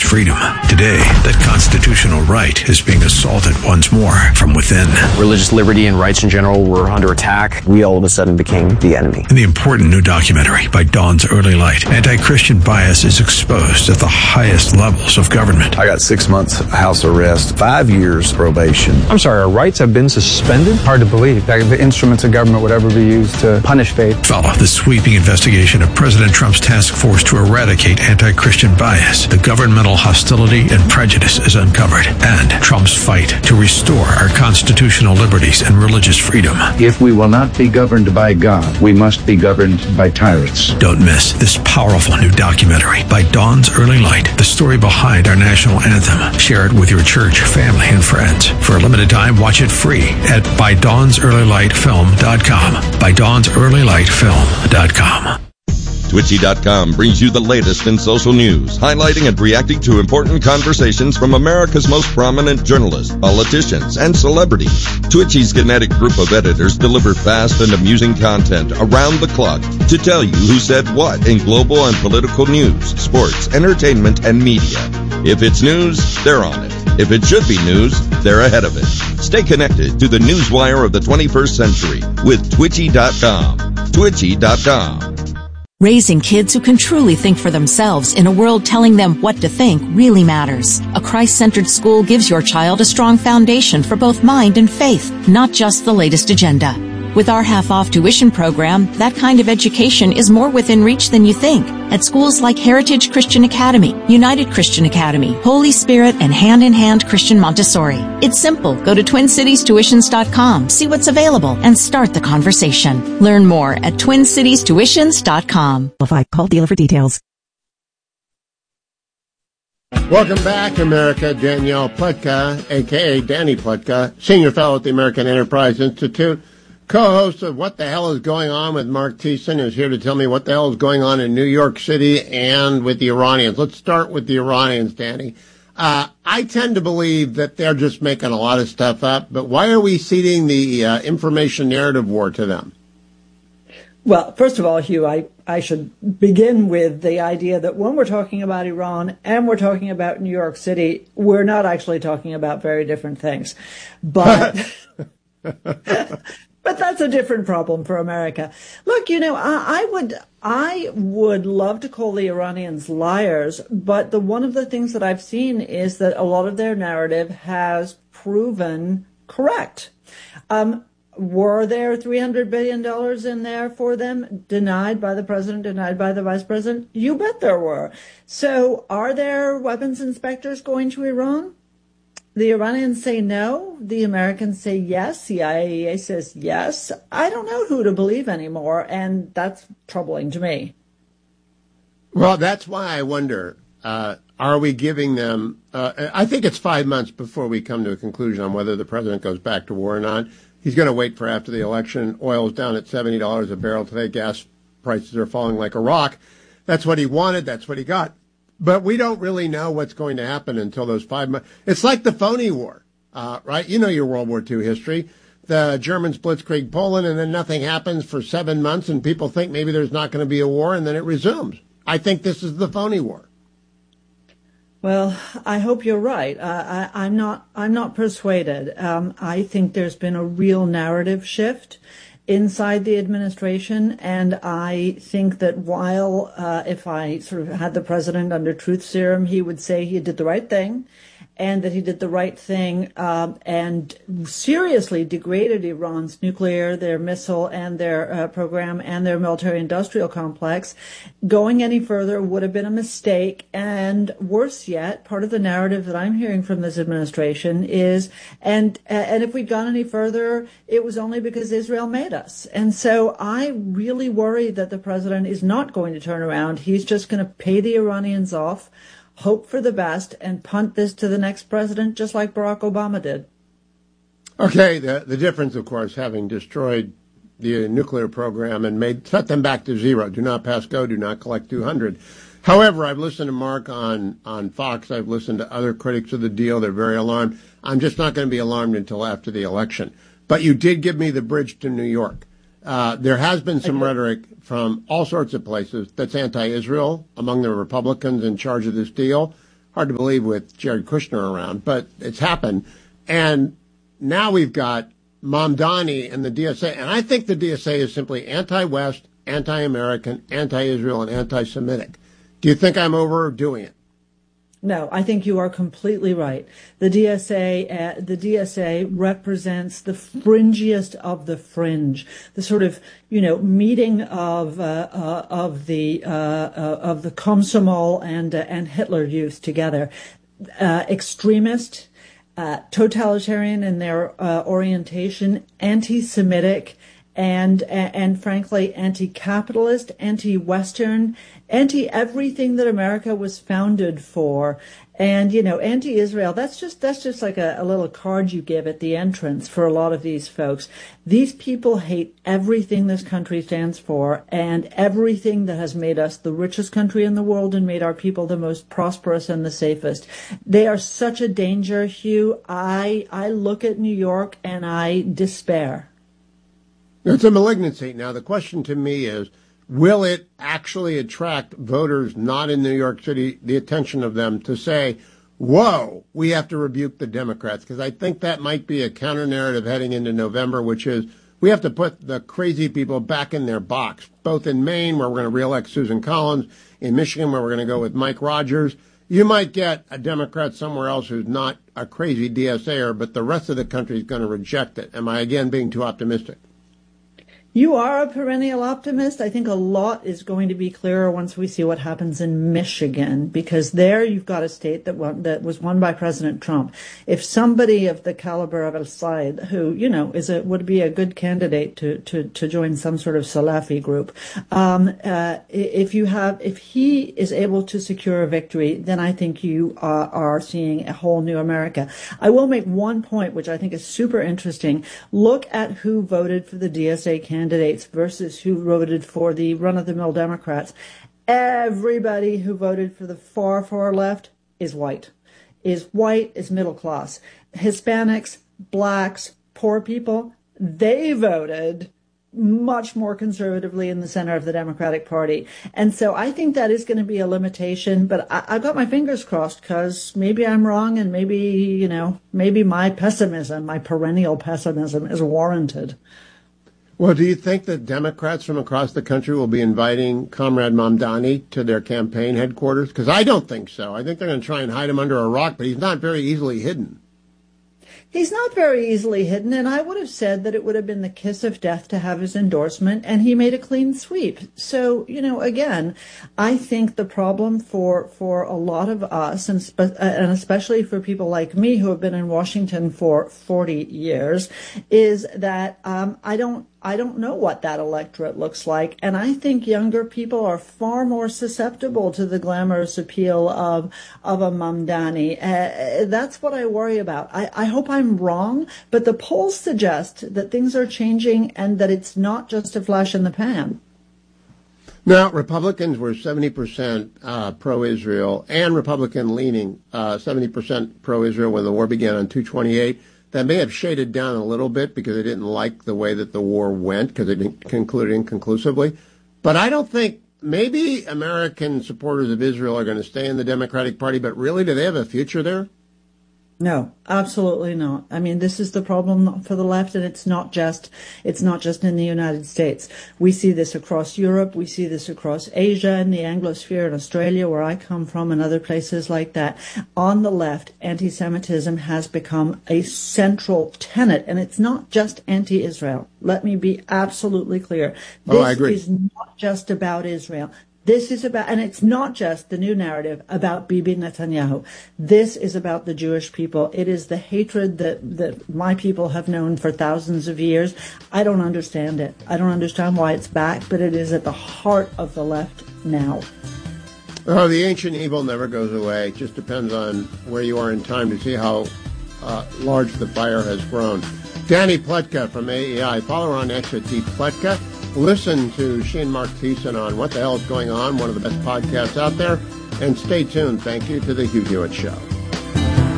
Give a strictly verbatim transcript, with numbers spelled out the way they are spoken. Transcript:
freedom. Today, that constitutional right is being assaulted once more from within. Religious liberty and rights in general were under attack. We all of a sudden became the enemy. In the important new documentary by Dawn's Early Light, anti-Christian bias is exposed at the highest levels of government. I got six months house arrest, five years probation. I'm sorry, our rights have been suspended? Hard to believe that the instruments of government would ever be used to punish faith. Follow the sweeping investigation of President Trump's task force to eradicate anti-Christian bias. The governmental hostility and prejudice is uncovered, and Trump's fight to restore our constitutional liberties and religious freedom. If we will not be governed by God, we must be governed by tyrants. Don't miss this powerful new documentary by Dawn's Early Light, the story behind our national anthem. Share it with your church, family, and friends. For a limited time, watch it free at by dawns early light film dot com. by dawns early light film dot com. Twitchy dot com brings you the latest in social news, highlighting and reacting to important conversations from America's most prominent journalists, politicians, and celebrities. Twitchy's kinetic group of editors deliver fast and amusing content around the clock to tell you who said what in global and political news, sports, entertainment, and media. If it's news, they're on it. If it should be news, they're ahead of it. Stay connected to the newswire of the twenty-first century with Twitchy dot com. Twitchy dot com. Raising kids who can truly think for themselves in a world telling them what to think really matters. A Christ-centered school gives your child a strong foundation for both mind and faith, not just the latest agenda. With our half-off tuition program, that kind of education is more within reach than you think. At schools like Heritage Christian Academy, United Christian Academy, Holy Spirit, and Hand in Hand Christian Montessori. It's simple. Go to twin cities tuitions dot com, see what's available, and start the conversation. Learn more at twin cities tuitions dot com. Call dealer for details. Welcome back, America. Danielle Pletka, a k a. Danny Pletka, Senior Fellow at the American Enterprise Institute, co-host of What the Hell is Going On with Mark Thiessen, is here to tell me what the hell is going on in New York City and with the Iranians. Let's start with the Iranians, Danny. Uh, I tend to believe that they're just making a lot of stuff up, but why are we ceding the uh, information narrative war to them? Well, first of all, Hugh, I, I should begin with the idea that when we're talking about Iran and we're talking about New York City, we're not actually talking about very different things. But... But that's a different problem for America. Look, you know, I, I would I would love to call the Iranians liars, but the one of the things that I've seen is that a lot of their narrative has proven correct. Um, were there three hundred billion dollars in there for them, denied by the president, denied by the vice president? You bet there were. So are there weapons inspectors going to Iran? The Iranians say no. The Americans say yes. The I A E A says yes. I don't know who to believe anymore, and that's troubling to me. Well, that's why I wonder, uh, are we giving them, uh, I think it's five months before we come to a conclusion on whether the president goes back to war or not. He's going to wait for after the election. Oil's down at seventy dollars a barrel today. Gas prices are falling like a rock. That's what he wanted. That's what he got. But we don't really know what's going to happen until those five months. It's like the phony war, uh, right? You know your World War Two history. The Germans blitzkrieg Poland, and then nothing happens for seven months, and people think maybe there's not going to be a war, and then it resumes. I think this is the phony war. Well, I hope you're right. Uh, I, I'm not. I'm not persuaded. Um, I think there's been a real narrative shift inside the administration, and I think that while uh, if I sort of had the president under truth serum, he would say he did the right thing, and that he did the right thing um, and seriously degraded Iran's nuclear, their missile, and their uh, program, and their military-industrial complex. Going any further would have been a mistake, and worse yet, part of the narrative that I'm hearing from this administration is, and uh, and if we'd gone any further, it was only because Israel made us. And so I really worry that the president is not going to turn around. He's just going to pay the Iranians off, hope for the best, and punt this to the next president, just like Barack Obama did. Okay, the the difference, of course, having destroyed the nuclear program and made set them back to zero. Do not pass go, do not collect two hundred. However, I've listened to Mark on, on Fox. I've listened to other critics of the deal. They're very alarmed. I'm just not going to be alarmed until after the election. But you did give me the bridge to New York. Uh, there has been some rhetoric from all sorts of places that's anti-Israel among the Republicans in charge of this deal. hard to believe with Jared Kushner around, but it's happened. And now we've got Mamdani and the D S A. And I think the D S A is simply anti-West, anti-American, anti-Israel, and anti-Semitic. Do you think I'm overdoing it? No, I think you are completely right. The D S A, uh, the D S A represents the fringiest of the fringe, the sort of, you know, meeting of uh, uh, of the uh, uh, of the Komsomol and uh, and Hitler Youth together, uh, extremist, uh, totalitarian in their uh, orientation, anti-Semitic. And, and frankly, anti-capitalist, anti-Western, anti-everything that America was founded for. And, you know, anti-Israel, that's just, that's just like a, a little card you give at the entrance for a lot of these folks. These people hate everything this country stands for and everything that has made us the richest country in the world and made our people the most prosperous and the safest. They are such a danger, Hugh. I, I look at New York and I despair. It's a malignancy. Now, the question to me is, will it actually attract voters not in New York City, the attention of them to say, whoa, we have to rebuke the Democrats? Because I think that might be a counter-narrative heading into November, which is we have to put the crazy people back in their box, both in Maine, where we're going to reelect Susan Collins, in Michigan, where we're going to go with Mike Rogers. You might get a Democrat somewhere else who's not a crazy D S A er, but the rest of the country is going to reject it. Am I, again, being too optimistic? You are a perennial optimist. I think a lot is going to be clearer once we see what happens in Michigan, because there you've got a state that won, that was won by President Trump. If somebody of the caliber of El-Sayed, who, you know, is a, would be a good candidate to, to, to join some sort of Salafi group, um, uh, if you have, if he is able to secure a victory, then I think you are, are seeing a whole new America. I will make one point, which I think is super interesting. Look at who voted for the D S A candidate. candidates versus who voted for the run-of-the-mill Democrats. Everybody who voted for the far, far left is white, is white, is middle class. Hispanics, blacks, poor people, they voted much more conservatively in the center of the Democratic Party. And so I think that is going to be a limitation, but I, I've got my fingers crossed because maybe I'm wrong and maybe, you know, maybe my pessimism, my perennial pessimism is warranted. Well, do you think that Democrats from across the country will be inviting Comrade Mamdani to their campaign headquarters? Because I don't think so. I think they're going to try and hide him under a rock, but he's not very easily hidden. He's not very easily hidden, and I would have said that it would have been the kiss of death to have his endorsement, and he made a clean sweep. So, you know, again, I think the problem for for a lot of us, and, spe- and especially for people like me who have been in Washington for forty years, is that um, I don't I don't know what that electorate looks like, and I think younger people are far more susceptible to the glamorous appeal of of a Mamdani. Uh, that's what I worry about. I, I hope I'm wrong, but the polls suggest that things are changing and that it's not just a flash in the pan. Now, Republicans were seventy percent uh, pro-Israel and Republican-leaning, uh, seventy percent pro-Israel when the war began on two twenty-eight. That may have shaded down a little bit because they didn't like the way that the war went because it didn't conclude inconclusively. But I don't think maybe American supporters of Israel are going to stay in the Democratic Party, but really, do they have a future there? No, absolutely not. I mean, this is the problem for the left, and it's not just it's not just in the United States. We see this across Europe. We see this across Asia and the Anglosphere in Australia, where I come from, and other places like that. On the left, anti-Semitism has become a central tenet, and it's not just anti-Israel. Let me be absolutely clear. This oh, I agree. is not just about Israel. This is about, and it's not just the new narrative about Bibi Netanyahu. This is about the Jewish people. It is the hatred that, that my people have known for thousands of years. I don't understand it. I don't understand why it's back, but it is at the heart of the left now. Oh, the ancient evil never goes away. It just depends on where you are in time to see how uh, large the fire has grown. Danny Pletka from A E I. Follow her on X at D Pletka. Listen to she and Mark Thiessen on What the Hell is Going On, one of the best podcasts out there. And stay tuned. Thank you to The Hugh Hewitt Show.